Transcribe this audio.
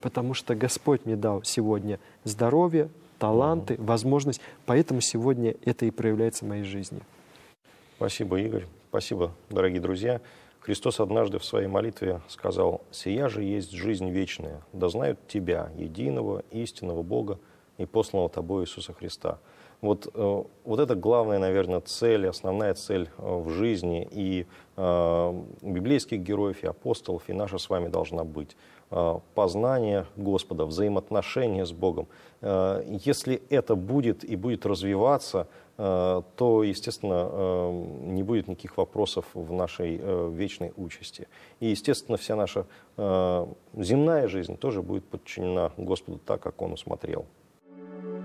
потому что Господь мне дал сегодня здоровье, таланты, возможность, поэтому сегодня это и проявляется в моей жизни. Спасибо, Игорь. Спасибо, дорогие друзья. Христос однажды в своей молитве сказал: «Сия же есть жизнь вечная, да знают Тебя, единого, истинного Бога и посланного Тобой Иисуса Христа». Вот это главная, наверное, цель, основная цель в жизни и библейских героев, и апостолов, и наша с вами должна быть. Познание Господа, взаимоотношения с Богом. Если это будет и будет развиваться, то, естественно, не будет никаких вопросов в нашей вечной участи. И, естественно, вся наша земная жизнь тоже будет подчинена Господу так, как Он усмотрел.